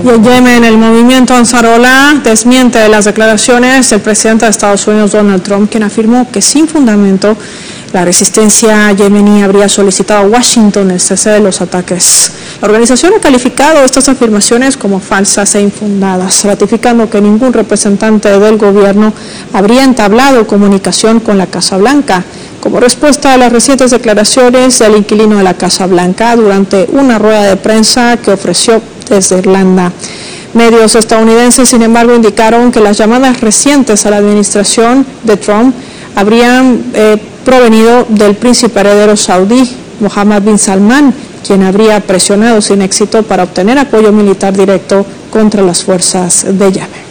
Y en Yemen, el movimiento Ansarullah desmiente las declaraciones del presidente de Estados Unidos, Donald Trump, quien afirmó que sin fundamento la resistencia yemení habría solicitado a Washington el cese de los ataques. La organización ha calificado estas afirmaciones como falsas e infundadas, ratificando que ningún representante del gobierno habría entablado comunicación con la Casa Blanca, como respuesta a las recientes declaraciones del inquilino de la Casa Blanca durante una rueda de prensa que ofreció desde Irlanda. Medios estadounidenses, sin embargo, indicaron que las llamadas recientes a la administración de Trump habrían provenido del príncipe heredero saudí, Mohammed bin Salman, quien habría presionado sin éxito para obtener apoyo militar directo contra las fuerzas de Yemen.